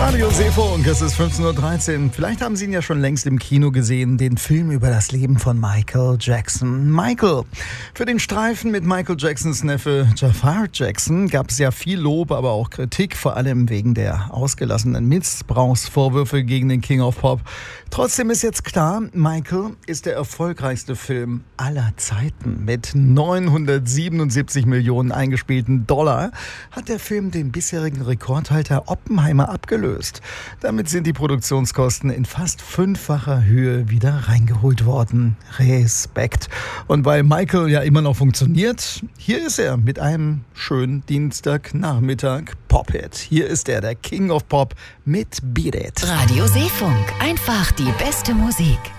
Radio Seefunk, es ist 15.13 Uhr. Vielleicht haben Sie ihn ja schon längst im Kino gesehen, den Film über das Leben von Michael Jackson. Michael. Für den Streifen mit Michael Jacksons Neffe Jafar Jackson gab es ja viel Lob, aber auch Kritik, vor allem wegen der ausgelassenen Missbrauchsvorwürfe gegen den King of Pop. Trotzdem ist jetzt klar, Michael ist der erfolgreichste Film aller Zeiten. Mit 977 Millionen eingespielten Dollar hat der Film den bisherigen Rekordhalter Oppenheimer abgelöst. Damit sind die Produktionskosten in fast 5-facher Höhe wieder reingeholt worden. Respekt. Und weil Michael ja immer noch funktioniert, hier ist er mit einem schönen Dienstagnachmittag Pop-Hit. Hier ist er, der King of Pop mit Beat It. Radio Seefunk, einfach die beste Musik.